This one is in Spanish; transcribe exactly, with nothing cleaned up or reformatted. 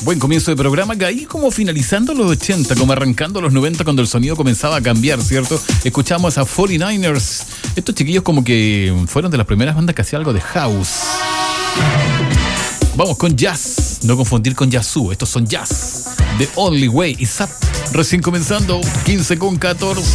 Buen comienzo de programa, que ahí como finalizando los ochenta, como arrancando los noventa, cuando el sonido comenzaba a cambiar, ¿cierto? Escuchamos a cuarenta y nueve ers. Estos chiquillos como que fueron de las primeras bandas que hacía algo de house. Vamos con jazz, no confundir con Yazoo. Estos son jazz. The Only Way Is Up. Recién comenzando, quince con catorce.